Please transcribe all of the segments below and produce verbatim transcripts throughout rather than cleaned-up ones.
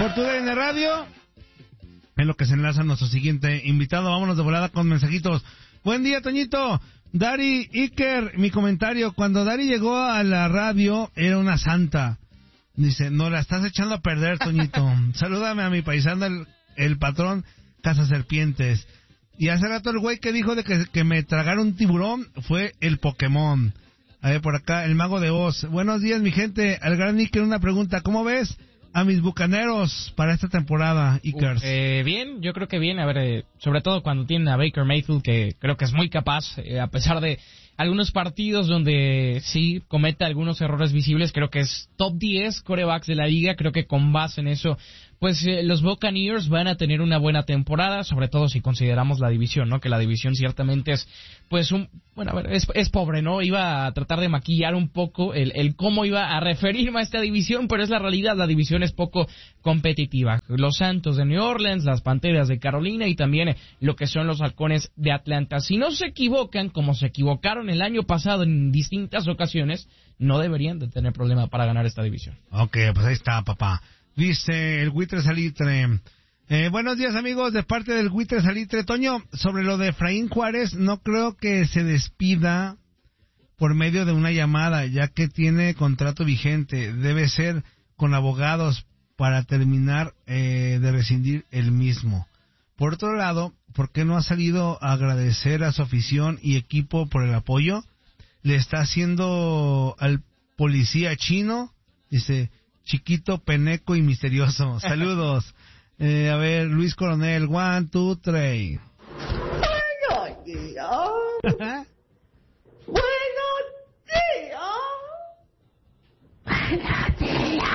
por tu D N Radio. En lo que se enlaza nuestro siguiente invitado. Vámonos de volada con mensajitos. Buen día, Toñito. Dari Iker, mi comentario. Cuando Dari llegó a la radio, era una santa. Dice, no la estás echando a perder, Toñito. Salúdame a mi paisano, el, el patrón Cazaserpientes. Y hace rato el güey que dijo de que, que me tragara un tiburón fue el Pokémon. A ver, por acá, el Mago de Oz. Buenos días, mi gente. Al gran Iker, una pregunta. ¿Cómo ves a mis bucaneros para esta temporada, Iker? Uh, eh, bien, yo creo que bien. A ver, eh, sobre todo cuando tienen a Baker Mayfield, que creo que es muy capaz, eh, a pesar de algunos partidos donde sí comete algunos errores visibles, creo que es top diez quarterbacks de la liga. Creo que con base en eso, pues eh, los Buccaneers van a tener una buena temporada, sobre todo si consideramos la división, ¿no? Que la división ciertamente es, pues, un, bueno, a ver, es, es pobre, ¿no? Iba a tratar de maquillar un poco el, el cómo iba a referirme a esta división, pero es la realidad, la división es poco competitiva. Los Santos de New Orleans, las Panteras de Carolina y también eh, lo que son los Halcones de Atlanta. Si no se equivocan, como se equivocaron el año pasado en distintas ocasiones, no deberían de tener problema para ganar esta división. Ok, pues ahí está, papá. Dice el Buitre Salitre. Eh, buenos días, amigos, de parte del Buitre Salitre. Toño, sobre lo de Efraín Juárez, no creo que se despida por medio de una llamada, ya que tiene contrato vigente. Debe ser con abogados para terminar eh, de rescindir el mismo. Por otro lado, ¿por qué no ha salido a agradecer a su afición y equipo por el apoyo? Le está haciendo al policía chino, dice, chiquito, peneco y misterioso. Saludos. Eh, a ver, Luis Coronel, one, two, three. Buenos días. Buenos días. Buenos días.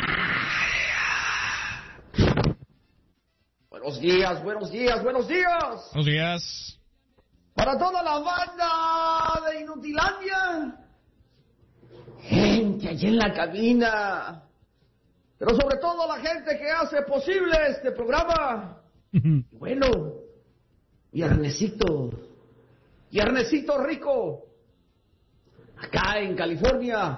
Buenos días, buenos días, buenos días. Buenos días. Para toda la banda de Inutilandia. Gente allí en la cabina. Pero sobre todo la gente que hace posible este programa. Y bueno, viernesito, viernesito rico, acá en California,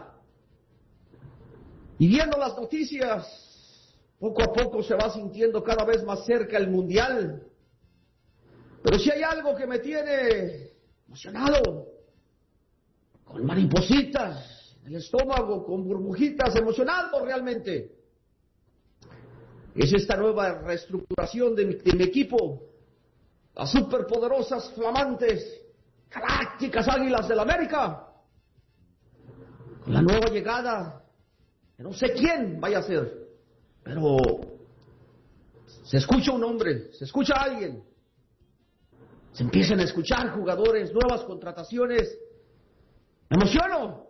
y viendo las noticias, poco a poco se va sintiendo cada vez más cerca el Mundial. Pero si hay algo que me tiene emocionado, con maripositas en el estómago, con burbujitas, emocionado realmente, es esta nueva reestructuración de mi, de mi equipo, las superpoderosas, flamantes, galácticas Águilas del América, con la nueva llegada, que no sé quién vaya a ser, pero se escucha un nombre, se escucha a alguien, se empiezan a escuchar jugadores, nuevas contrataciones, me emociono,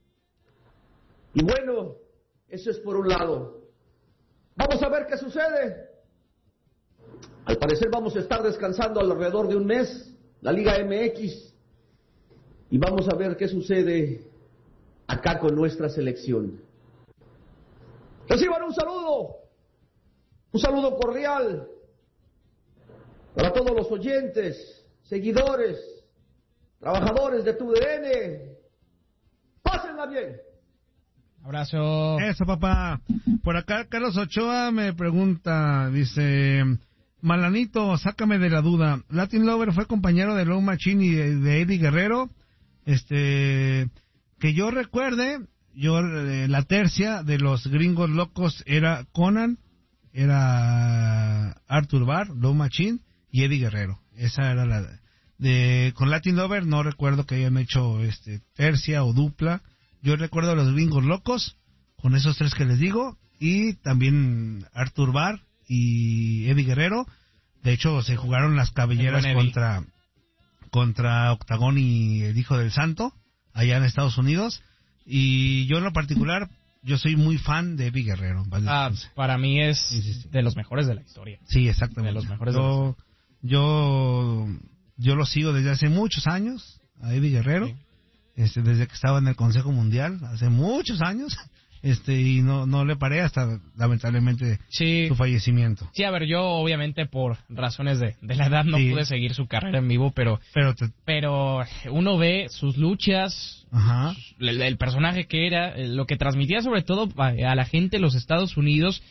y bueno, eso es por un lado. Vamos a ver qué sucede. Al parecer vamos a estar descansando alrededor de un mes, la Liga M X, y vamos a ver qué sucede acá con nuestra selección. Reciban un saludo, un saludo cordial para todos los oyentes, seguidores, trabajadores de tu D N. Pásenla bien. Abrazo. Eso, papá. Por acá, Carlos Ochoa me pregunta, dice, Malanito, sácame de la duda. Latin Lover fue compañero de Lou Machine y de, de Eddie Guerrero. Este, que yo recuerde, yo eh, la tercia de los Gringos Locos era Conan, era Arthur Barr, Lou Machine y Eddie Guerrero. Esa era la de, con Latin Lover no recuerdo que hayan hecho este tercia o dupla. Yo recuerdo a los Gringos Locos, con esos tres que les digo, y también Arthur Barr y Eddie Guerrero. De hecho, se jugaron las cabelleras contra contra Octagón y el Hijo del Santo, allá en Estados Unidos. Y yo en lo particular, yo soy muy fan de Eddie Guerrero. Ah, para mí es sí, sí, sí. de los mejores de la historia. Sí, exactamente. De los mejores yo, de la historia. yo, yo lo sigo desde hace muchos años, a Eddie Guerrero. Sí. Este, desde que estaba en el Consejo Mundial, hace muchos años, este, y no, no le paré hasta, lamentablemente, sí. su fallecimiento. Sí, a ver, yo obviamente por razones de, de la edad no sí. pude seguir su carrera en vivo, pero pero, te... pero uno ve sus luchas, Ajá. el, el personaje que era, lo que transmitía sobre todo a, a la gente de los Estados Unidos,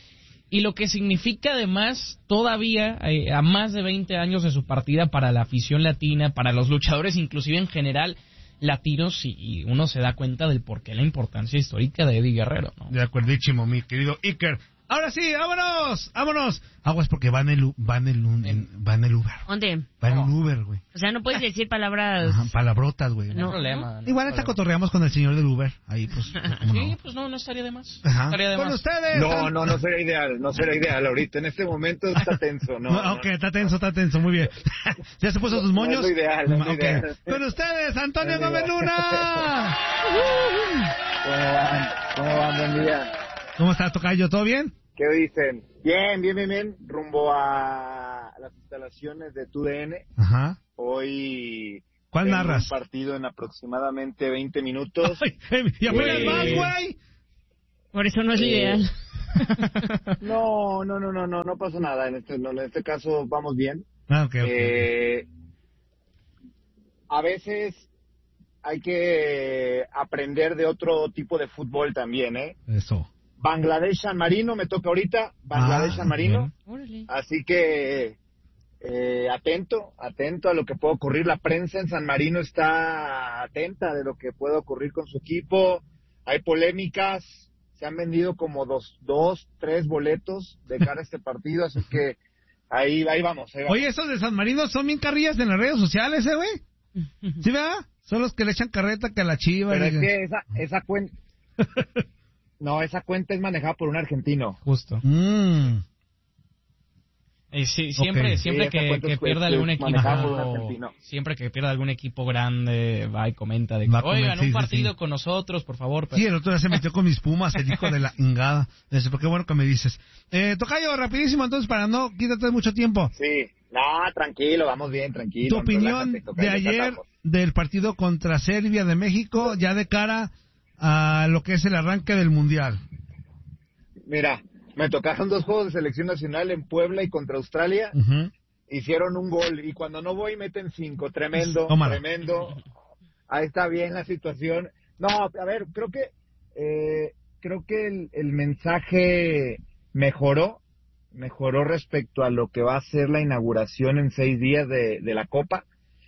y lo que significa además todavía eh, a más de veinte años de su partida para la afición latina, para los luchadores inclusive en general latinos, y, y uno se da cuenta del porqué la importancia histórica de Eddie Guerrero, ¿no? De acuerdísimo, mi querido Iker. Ahora sí, vámonos, vámonos. Aguas porque va en el, va en el, en, va en el Uber. ¿Dónde? Va en un Uber, güey. O sea, no puedes decir palabras... Ajá, palabrotas, güey. No hay No. problema. no Igual hay hasta problema. cotorreamos con el señor del Uber. Ahí, pues, ¿cómo Sí, no? pues no, no estaría de más. Ajá. Estaría de Con más. ustedes. No, no, no sería ideal, no sería ideal ahorita. En este momento está tenso, ¿no? No, no, ok, está tenso, está tenso, muy bien. ¿Ya se puso sus No moños? es lo ideal, no es lo Ok. ideal. Con ustedes, Antonio No es lo Gómez ideal. Luna. ¿Cómo van? ¿Cómo van? Buen día. ¿Cómo está, tocayo? ¿Todo bien? ¿Qué dicen? Bien, bien, bien, bien. Rumbo a las instalaciones de T U D N. Ajá. Hoy... ¿Cuál tengo narras? Un partido en aproximadamente veinte minutos. Ay, eh, ¿y apenas Güey. más, güey? Por eso no es lo Eh, ideal. No, no, no, no, no, no pasa nada. En este, no, en este caso vamos bien. Ah, ok, ok. Eh, a veces hay que aprender de otro tipo de fútbol también, ¿eh? Eso. Bangladesh San Marino me toca ahorita, Bangladesh Ah, San Marino, bien. Órale. así que eh, atento, atento a lo que pueda ocurrir. La prensa en San Marino está atenta de lo que pueda ocurrir con su equipo. Hay polémicas, se han vendido como dos, dos, tres boletos de cara a este partido, así que ahí, ahí vamos, ahí vamos. Oye, esos de San Marino son bien carrillas en las redes sociales, ¿eh, güey? ¿Sí, verdad? Son los que le echan carreta que a la chiva. Pero y- es que esa, esa cuenta, no, esa cuenta es manejada por un argentino. Justo. Mm. Y sí, siempre, Ok. siempre Sí, esa que, cuenta que es- pierda es algún manejada por un equipo, argentino. siempre que pierda algún equipo grande, va y comenta de que, Va a comentar, oigan, sí, un sí, partido sí. con nosotros, por favor. Sí, el otro día se metió con mis pumas, el hijo de la ingada. Dice, pero qué bueno que me dices. Eh, tocayo, rapidísimo, entonces, para no quitarte mucho tiempo. Sí, no, tranquilo, vamos bien, tranquilo. Tu opinión relájate, tocayo, de ayer tratamos. del partido contra Serbia de México, ya de cara a lo que es el arranque del Mundial. Mira, me tocaron dos juegos de selección nacional en Puebla y contra Australia. Ujú. Hicieron un gol y cuando no voy meten cinco. Tremendo, Tómala. tremendo. Ahí está bien la situación. No, a ver, creo que eh, creo que el, el mensaje mejoró, mejoró respecto a lo que va a ser la inauguración en seis días de, de la Copa.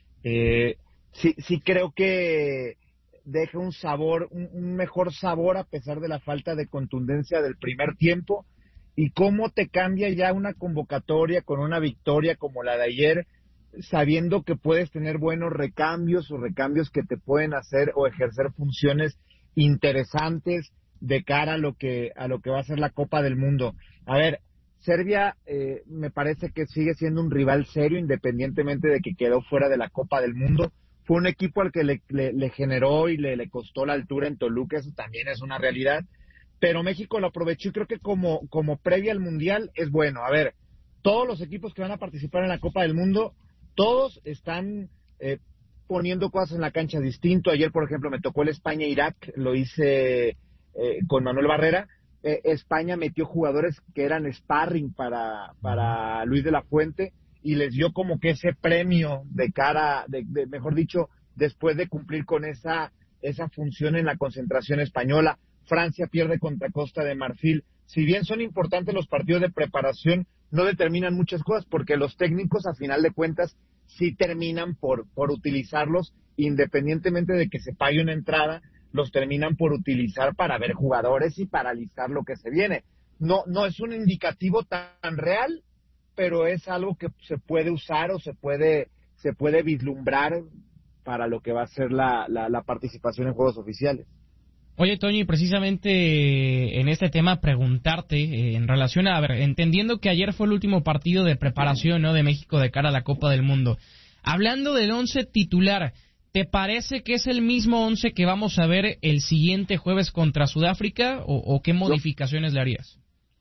Eh, sí, sí creo que deja un sabor, un, un mejor sabor a pesar de la falta de contundencia del primer tiempo. Y cómo te cambia ya una convocatoria con una victoria como la de ayer, sabiendo que puedes tener buenos recambios o recambios que te pueden hacer o ejercer funciones interesantes de cara a lo que a lo que va a ser la Copa del Mundo. A ver, Serbia eh, me parece que sigue siendo un rival serio independientemente de que quedó fuera de la Copa del Mundo. Fue un equipo al que le, le, le generó y le, le costó la altura en Toluca, eso también es una realidad. Pero México lo aprovechó y creo que como, como previa al Mundial es bueno. A ver, todos los equipos que van a participar en la Copa del Mundo, todos están eh, poniendo cosas en la cancha distinto. Ayer, por ejemplo, me tocó el España-Irak, lo hice eh, con Manuel Barrera. Eh, España metió jugadores que eran sparring para, para Luis de la Fuente y les dio como que ese premio de cara, de, de, mejor dicho, después de cumplir con esa, esa función en la concentración española. Francia pierde contra Costa de Marfil. Si bien son importantes los partidos de preparación, no determinan muchas cosas porque los técnicos, a final de cuentas, sí terminan por, por utilizarlos, independientemente de que se pague una entrada, los terminan por utilizar para ver jugadores y para alistar lo que se viene. No, no es un indicativo tan real, pero es algo que se puede usar o se puede, se puede vislumbrar para lo que va a ser la, la, la participación en juegos oficiales. Oye, Toño, y precisamente en este tema preguntarte, eh, en relación a, a ver, entendiendo que ayer fue el último partido de preparación, ¿no?, de México de cara a la Copa del Mundo. Hablando del once titular, ¿te parece que es el mismo once que vamos a ver el siguiente jueves contra Sudáfrica o, o qué modificaciones le harías?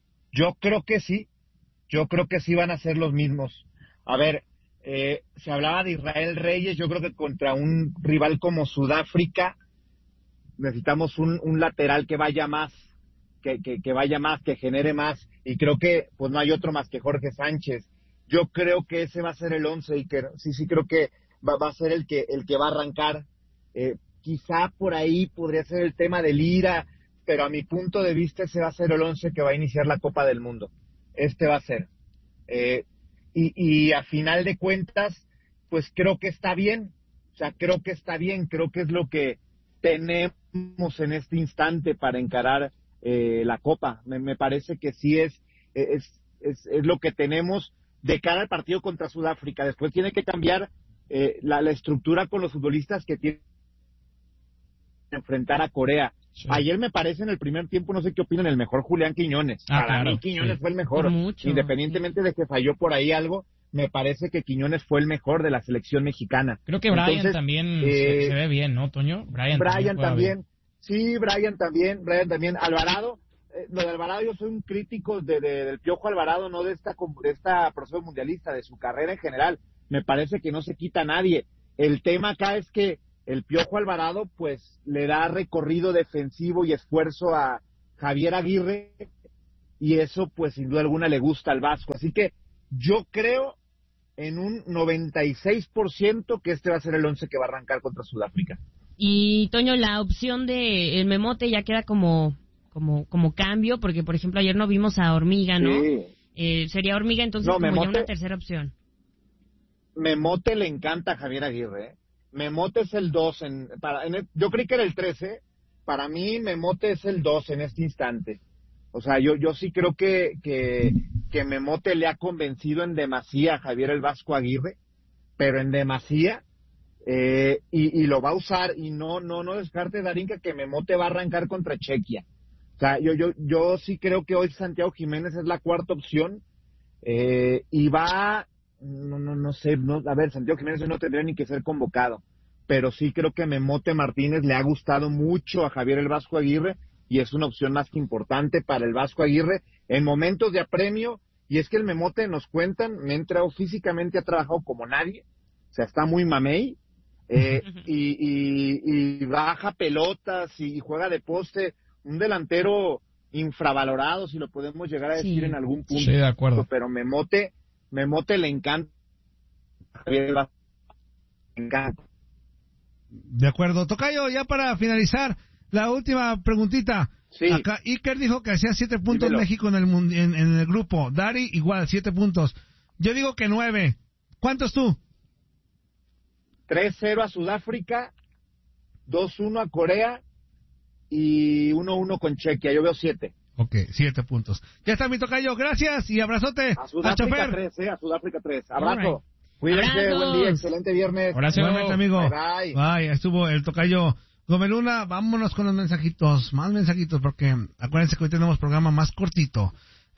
Yo creo que sí, yo creo que sí van a ser los mismos. A ver, eh, se hablaba de Israel Reyes, yo creo que contra un rival como Sudáfrica necesitamos un, un lateral que vaya más, que, que, que vaya más, que genere más, y creo que pues no hay otro más que Jorge Sánchez. Yo creo que ese va a ser el once, Iker. Sí, sí, creo que va, va a ser el que el que va a arrancar. Eh, quizá por ahí podría ser el tema de Lira, pero a mi punto de vista ese va a ser el once que va a iniciar la Copa del Mundo. este va a ser. Eh, y, y a final de cuentas, pues creo que está bien, o sea, creo que está bien, creo que es lo que tenemos en este instante para encarar eh, la Copa. Me, me parece que sí es, es, es, es lo que tenemos de cara al partido contra Sudáfrica. Después tiene que cambiar eh, la, la estructura con los futbolistas que tienen que enfrentar a Corea. Sí. Ayer me parece en el primer tiempo, no sé qué opinan, el mejor Julián Quiñones. Ah, Para claro, mí Quiñones sí. fue el mejor, mucho, independientemente sí. de que falló por ahí algo. Me parece que Quiñones fue el mejor de la selección mexicana. Creo que Brian Entonces, también eh, se, se ve bien, ¿no, Toño? Brian, Brian también, también sí, Brian también, Brian también. Alvarado, eh, lo de Alvarado, yo soy un crítico de, de, del Piojo Alvarado, no de esta, de esta proceso mundialista, de su carrera en general. Me parece que no se quita a nadie. El tema acá es que el Piojo Alvarado, pues, le da recorrido defensivo y esfuerzo a Javier Aguirre, y eso, pues, sin duda alguna le gusta al Vasco. Así que yo creo en un noventa y seis por ciento que este va a ser el once que va a arrancar contra Sudáfrica. Y, Toño, la opción de el Memote ya queda como como como cambio, porque, por ejemplo, ayer no vimos a Hormiga, ¿no? Sí. Eh, sería Hormiga, entonces, no, como Memote, ya una tercera opción. Memote le encanta a Javier Aguirre, ¿eh? Memote es el dos, en, para, en el, yo creí que era el trece, para mí Memote es el dos en este instante. O sea, yo yo sí creo que, que, que Memote le ha convencido en demasía a Javier el Vasco Aguirre, pero en demasía, eh, y, y lo va a usar, y no no no descarte, Darinka, que Memote va a arrancar contra Chequia. O sea, yo yo yo sí creo que hoy Santiago Jiménez es la cuarta opción, eh, y va... No, no, no sé, no, a ver, Santiago Jiménez no tendría ni que ser convocado, pero sí creo que Memote Martínez le ha gustado mucho a Javier el Vasco Aguirre y es una opción más que importante para el Vasco Aguirre en momentos de apremio. Y es que el Memote, nos cuentan, me ha entrado físicamente, ha trabajado como nadie, o sea, está muy mamey, eh, y, y, y baja pelotas y juega de poste, un delantero infravalorado, si lo podemos llegar a decir sí. en algún punto. Sí, de acuerdo. Pero Memote Memote le encanta. Le encanta. De acuerdo. Tocayo, ya para finalizar, la última preguntita. Sí. Acá Iker dijo que hacía siete puntos Dímelo. México en el, en, en el grupo. Dari, igual, siete puntos. Yo digo que nueve. ¿Cuántos tú? tres cero a Sudáfrica, dos uno a Corea y uno uno con Chequia. Yo veo siete. Ok, siete puntos. Ya está mi tocayo, gracias y abrazote. A Sudáfrica tres, eh, a Sudáfrica tres. Abrazo. Cuídense, Abrazos. Buen día, excelente viernes. Abrazo. Igualmente, amigo. Bye, bye. Bye, estuvo el tocayo Gomeluna. Vámonos con los mensajitos, más mensajitos, porque acuérdense que hoy tenemos programa más cortito.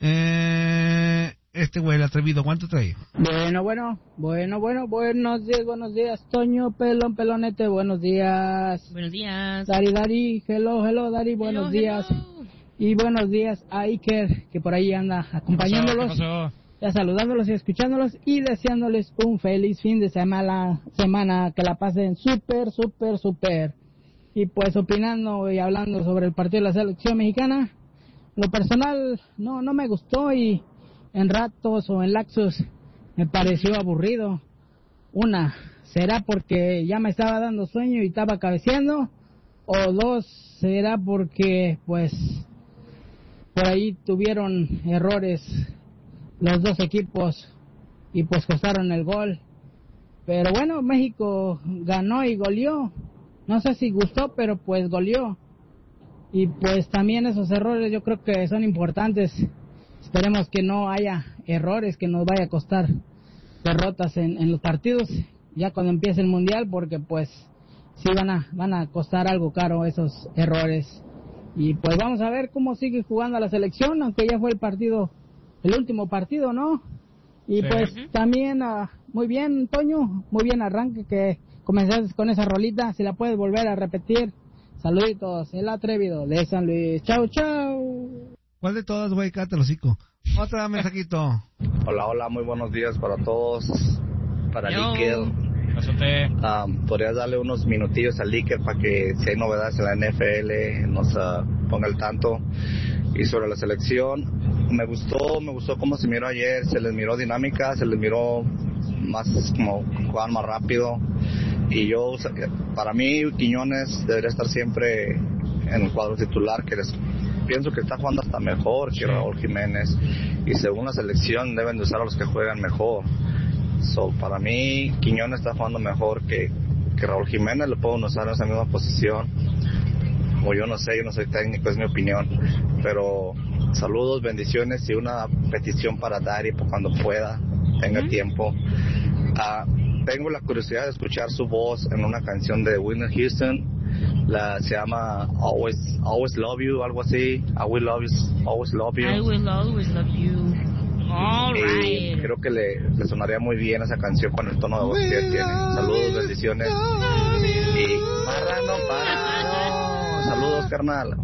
Eh, este güey, el atrevido, ¿cuánto trae? Bueno, bueno, bueno, bueno, buenos días, buenos días, Toño, Pelón, Pelonete, buenos días. Buenos días. Dari, Dari, hello, hello, Dari, buenos hello, días. Hello. Y buenos días a Iker, que por ahí anda acompañándolos, ¿Qué pasó? ¿Qué pasó? Ya saludándolos y escuchándolos y deseándoles un feliz fin de semana, semana que la pasen súper, súper, súper. Y pues opinando y hablando sobre el partido de la selección mexicana, lo personal no no me gustó y en ratos o en lapsos me pareció aburrido. Una, ¿será porque ya me estaba dando sueño y estaba cabeceando? O dos, ¿será porque pues por ahí tuvieron errores los dos equipos y pues costaron el gol? Pero bueno, México ganó y goleó. No sé si gustó, pero pues goleó. Y pues también esos errores yo creo que son importantes. Esperemos que no haya errores que nos vaya a costar derrotas en, en los partidos ya cuando empiece el mundial, porque pues sí van a van a costar algo caro esos errores. Y pues vamos a ver cómo sigue jugando la selección, aunque ya fue el partido, el último partido, ¿no? Y sí. Pues también, uh, muy bien, Toño, muy bien arranque que comenzaste con esa rolita, si la puedes volver a repetir. Saluditos, el atrevido de San Luis. Chau, chau. ¿Cuál de todas, güey? Cállate el hocico. Otra mensajito. Hola, hola, muy buenos días para todos. Para Iker. Um, ¿Podrías darle unos minutillos al Iker para que si hay novedades en la N F L nos uh, ponga al tanto? Y sobre la selección, me gustó, me gustó cómo se miró ayer, se les miró dinámica, se les miró más como jugar más rápido. Y yo, para mí, Quiñones debería estar siempre en el cuadro titular, que les pienso que está jugando hasta mejor que Raúl Jiménez, y según la selección deben de usar a los que juegan mejor. So, para mí Quiñones está jugando mejor que, que Raúl Jiménez, lo puedo usar en esa misma posición, o yo no sé, yo no soy técnico, es mi opinión, pero saludos, bendiciones y una petición para Dari cuando pueda, tenga uh-huh. tiempo. Uh, tengo la curiosidad de escuchar su voz en una canción de Whitney Houston, la se llama Always Always Love You, algo así. I will always always love you. I will always love you. All right. Creo que le, le sonaría muy bien esa canción con el tono de voz que tiene. Saludos, bendiciones. Y marrano parado. Saludos, carnal.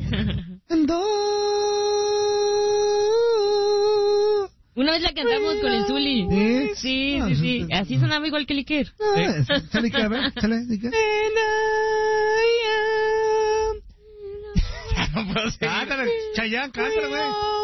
Una vez la cantamos con el Zuli. ¿Sí? Sí, sí, sí. Así sonaba igual que el Iker. Chale, Iker, a ver, chale, Iker. No puedo seguir. Cántale, Chayanne, cántale, güey.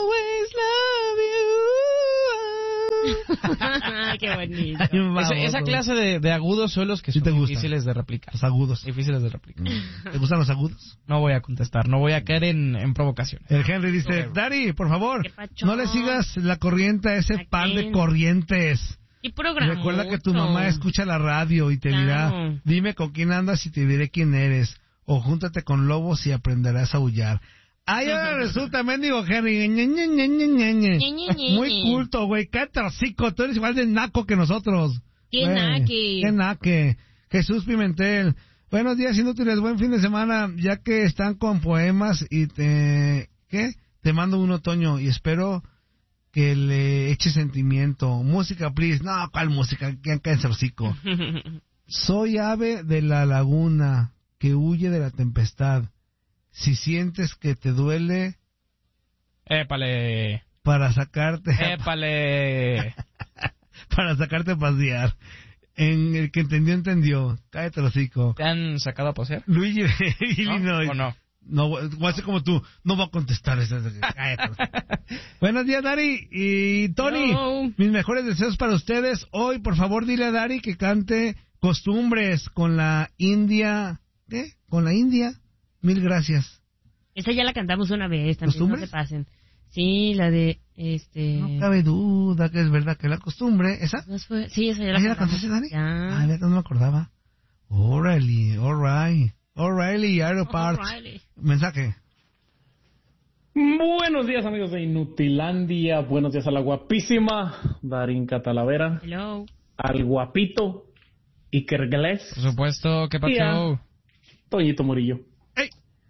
Qué bonito. Esa, esa clase de, de agudos son los que son sí difíciles de replicar. Los agudos. Difíciles de replicar. ¿Te gustan los agudos? No voy a contestar, no voy a caer en, en provocaciones. El Henry dice, Dari, por favor, no le sigas la corriente a ese par de corrientes. ¿Qué programa? Recuerda que tu mamá escucha la radio y te claro. dirá, dime con quién andas y te diré quién eres. O júntate con lobos y aprenderás a aullar. Ay, ahora resulta, mendigo Henry. Ñe, Ñe, Ñe, Ñe, Ñe, Ñe. Muy culto, güey. Cállate hocico. Tú eres igual de naco que nosotros. Qué naque. Qué naque. Jesús Pimentel. Buenos días, inútiles. Buen fin de semana. Ya que están con poemas y te... ¿Qué? Te mando un otoño y espero que le eche sentimiento. Música, please. No, ¿cuál música? Que cáncer hocico. Soy ave de la laguna que huye de la tempestad. Si sientes que te duele... ¡Épale! Para sacarte... ¡Épale! Para sacarte a pasear. En el que entendió, entendió. Cállate el hocico. ¿Te han sacado a pasear? Luigi de Illinois. ¿O no? No, voy a hacer como tú. No voy a contestar. Cállate. Buenos días, Dari. Y Tony, no. mis mejores deseos para ustedes. Hoy, por favor, dile a Dari que cante Costumbres con la India... ¿Qué? ¿Con la India? Mil gracias. Esa ya la cantamos una vez, también no se pasen. Sí, la de, este... No cabe duda que es verdad que la costumbre, ¿esa? Fue... Sí, esa ya la ¿Ah, ya la cantaste, Dani? Ya. Ah, ya no me acordaba. Órale, alright. O'Reilly, Aeroparts. Mensaje. Buenos días, amigos de Inutilandia. Buenos días a la guapísima Darinka Talavera. Hello. Al guapito Iker Glés. Por supuesto, ¿qué pasó? Toñito Murillo. Hey.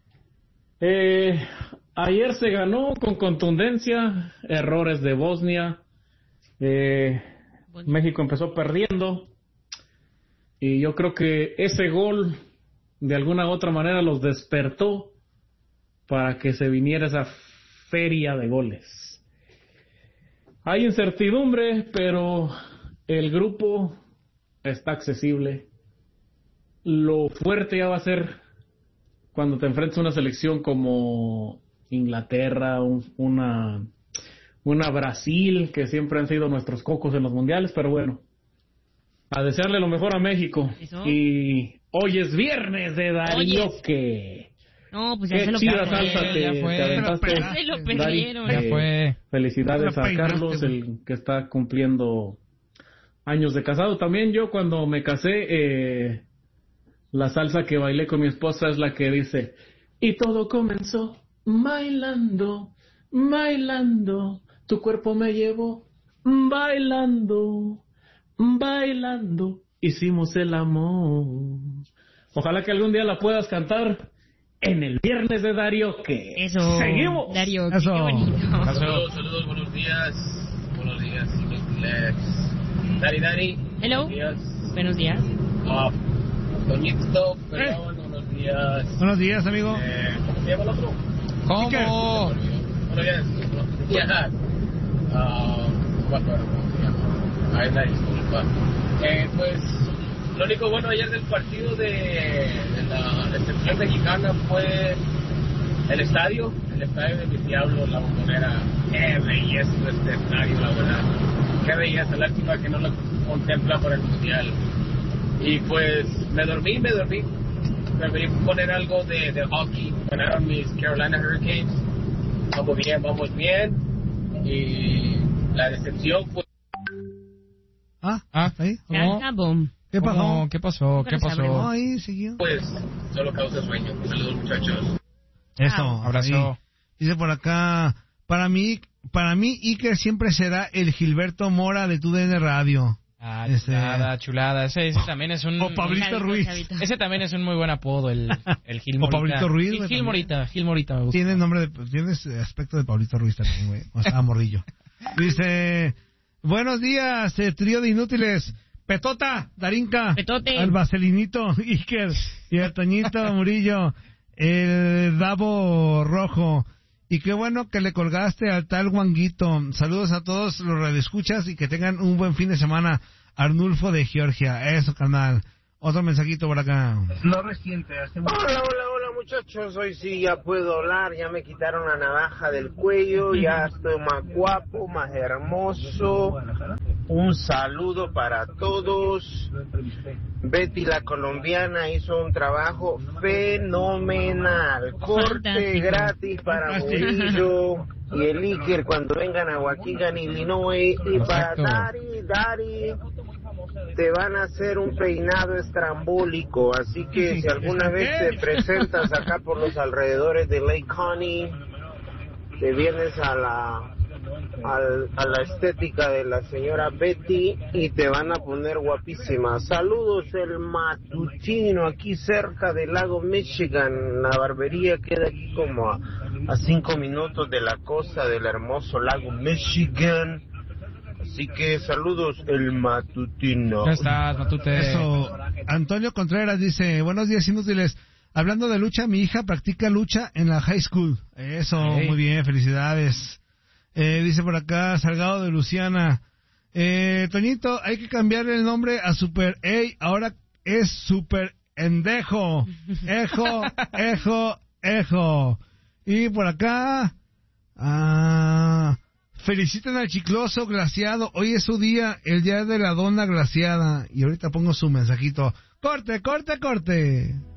Eh, ayer se ganó con contundencia, errores de Bosnia. Eh, México empezó perdiendo y yo creo que ese gol de alguna u otra manera los despertó para que se viniera esa feria de goles. Hay incertidumbre, pero el grupo está accesible. Lo fuerte ya va a ser cuando te enfrentes a una selección como Inglaterra, un, una, una Brasil, que siempre han sido nuestros cocos en los mundiales, pero bueno, a desearle lo mejor a México. ¿Eso? Y hoy es viernes de Darioque. No, pues ya Qué se lo chida salsa te, ya fue. te aventaste. Ya se lo perdieron. Ya fue. Felicidades a Carlos, el que está cumpliendo años de casado. También yo cuando me casé, eh, la salsa que bailé con mi esposa es la que dice: y todo comenzó bailando, bailando, tu cuerpo me llevó bailando, bailando, hicimos el amor. Ojalá que algún día la puedas cantar en el viernes de Darioque. Eso. Seguimos. Darioque, Eso. qué bonito. Saludos, saludos, buenos días. Buenos días, Lex. Dari, Dari. Hello. Buenos días. Buenos días. Ah, Toñito, perdón, buenos días. Buenos días, amigo. Eh, ¿Cómo se llama el otro? ¿Cómo? Buenos días. Buenos días. Ah, no me acuerdo cómo se llama. Ahí la disculpa. Eh, pues, lo único bueno ayer del partido de, de la recepción mexicana fue el estadio, el estadio de mis diablos, la Bombonera. Qué belleza este estadio, la verdad. Qué belleza, lástima que no lo contempla por el mundial. Y pues me dormí, me dormí. Me vení a poner algo de, de hockey. Ganaron mis Carolina Hurricanes. vamos bien, vamos bien. Y la decepción fue... Ah, ah, ahí. ¿Cómo? ¿Qué pasó? ¿Qué pasó? ¿Qué pasó? No, ahí siguió. Pues solo causa sueño. Saludos, muchachos. Eso, ah, abrazo. Ahí. Dice por acá, para mí, para mí Iker siempre será el Gilberto Mora de tu D N Radio. Ah, ese... chulada, chulada. Ese, ese también es un... O Pablito Ruiz. Ese también es un muy buen apodo, el, el Gil Morita. O Pablito Ruiz. Gil, Gil Morita, Gil Morita me gusta. Tiene nombre de, tiene aspecto de Pablito Ruiz también, güey. O sea, morrillo. Dice, buenos días, eh, trío de inútiles. Petota, Darinka, Petote, al Vaselinito, Iker y al Toñito Murillo, el Davo Rojo. Y qué bueno que le colgaste al tal Guanguito. Saludos a todos los radioescuchas y que tengan un buen fin de semana. Arnulfo de Georgia. Eso, carnal. Otro mensajito por acá. No reciente. Hace mucho... Hola, hola, hola, muchachos. Hoy sí ya puedo hablar. Ya me quitaron la navaja del cuello. Ya estoy más guapo, más hermoso. Un saludo para todos. Betty la colombiana hizo un trabajo fenomenal. Corte gratis para Murillo y el Iker cuando vengan a Waukegan, Illinois. Y para Dari, Dari, te van a hacer un peinado estrambólico. Así que si alguna vez te presentas acá por los alrededores de Lake Connie, te vienes a la... Al, a la estética de la señora Betty y te van a poner guapísima. Saludos, el matutino, aquí cerca del lago Michigan. La barbería queda aquí como a, a cinco minutos de la costa del hermoso lago Michigan. Así que saludos, el matutino. Ya estás, Matute. Eso. Antonio Contreras dice, buenos días inútiles. Hablando de lucha, mi hija practica lucha en la high school. Eso, hey. Muy bien, felicidades. Eh, dice por acá, Salgado de Luciana. Eh, Toñito, hay que cambiar el nombre a Super A. Ahora es Super Endejo. Ejo, ejo, ejo. Y por acá, ah, feliciten al chicloso glaciado. Hoy es su día, el día de la dona glaciada. Y ahorita pongo su mensajito. Corte, corte, corte.